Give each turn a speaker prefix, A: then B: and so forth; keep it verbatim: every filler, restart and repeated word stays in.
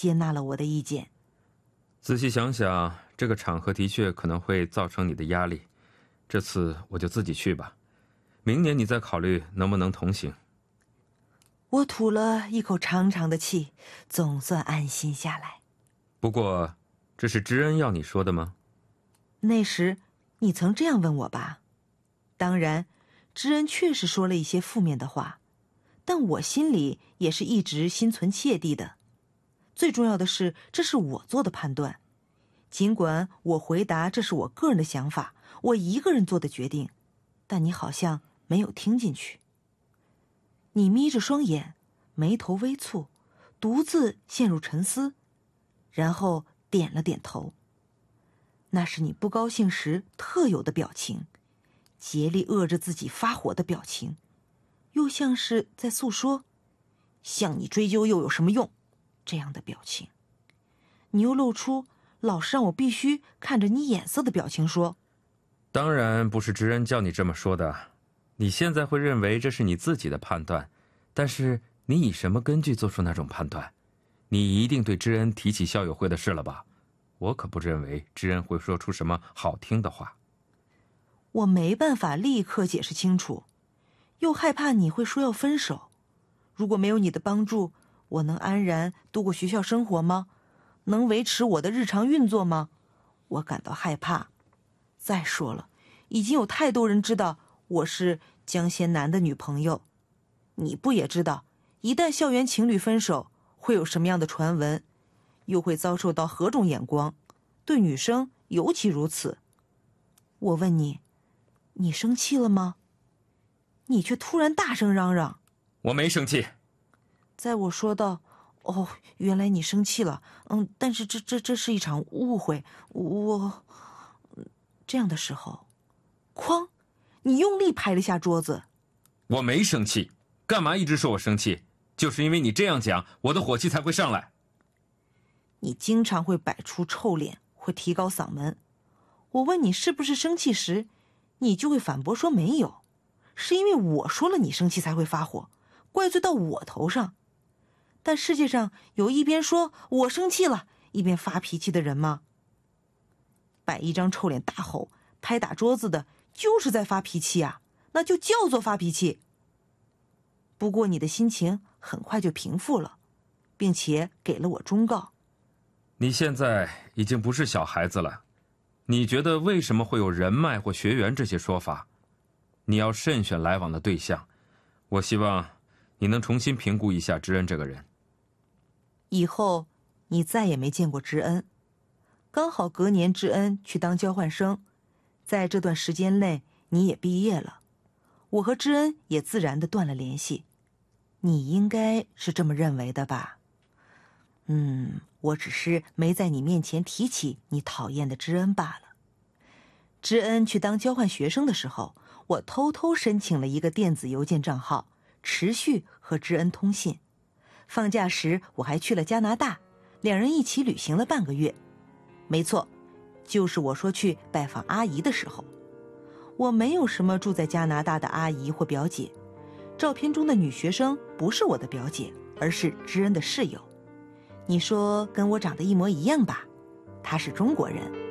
A: 接纳了我的意见。
B: 仔细想想，这个场合的确可能会造成你的压力，这次我就自己去吧，明年你再考虑能不能同行。
A: 我吐了一口长长的气，总算安心下来。
B: 不过，这是知恩要你说的吗？
A: 那时你曾这样问我吧？当然，知恩确实说了一些负面的话，但我心里也是一直心存芥蒂的。最重要的是，这是我做的判断。尽管我回答这是我个人的想法，我一个人做的决定，但你好像没有听进去。你眯着双眼，眉头微蹙，独自陷入沉思，然后点了点头。那是你不高兴时特有的表情，竭力遏制自己发火的表情，又像是在诉说向你追究又有什么用这样的表情。你又露出老是让我必须看着你眼色的表情说，
B: 当然不是知恩叫你这么说的，你现在会认为这是你自己的判断，但是你以什么根据做出那种判断？你一定对知恩提起校友会的事了吧？我可不认为知恩会说出什么好听的话。
A: 我没办法立刻解释清楚，又害怕你会说要分手。如果没有你的帮助，我能安然度过学校生活吗？能维持我的日常运作吗？我感到害怕。再说了，已经有太多人知道我是江先南的女朋友。你不也知道，一旦校园情侣分手，会有什么样的传闻，又会遭受到何种眼光，对女生尤其如此。我问你，你生气了吗？你却突然大声嚷嚷。
B: 我没生气。
A: 在我说道，哦，原来你生气了，嗯，但是这这这是一场误会，我这样的时候，哐，你用力拍了下桌子。
B: 我没生气，干嘛一直说我生气？就是因为你这样讲，我的火气才会上来。
A: 你经常会摆出臭脸，会提高嗓门。我问你是不是生气时，你就会反驳说没有，是因为我说了你生气才会发火，怪罪到我头上。但世界上有一边说我生气了，一边发脾气的人吗？摆一张臭脸大吼拍打桌子的就是在发脾气啊，那就叫做发脾气。不过你的心情很快就平复了，并且给了我忠告。
B: 你现在已经不是小孩子了，你觉得为什么会有人脉或学员这些说法？你要慎选来往的对象。我希望你能重新评估一下知恩这个人。
A: 以后你再也没见过知恩，刚好隔年知恩去当交换生，在这段时间内你也毕业了，我和知恩也自然地断了联系。你应该是这么认为的吧？嗯，我只是没在你面前提起你讨厌的知恩罢了。知恩去当交换学生的时候，我偷偷申请了一个电子邮件账号，持续和知恩通信。放假时我还去了加拿大，两人一起旅行了半个月。没错，就是我说去拜访阿姨的时候。我没有什么住在加拿大的阿姨或表姐，照片中的女学生不是我的表姐，而是知恩的室友。你说跟我长得一模一样吧？她是中国人，